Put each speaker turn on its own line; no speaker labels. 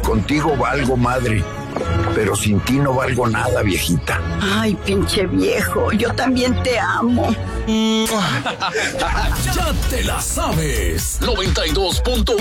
Contigo valgo madre, pero sin ti no valgo nada, viejita.
Ay, pinche viejo, yo también te amo.
Ya te la sabes. 92.1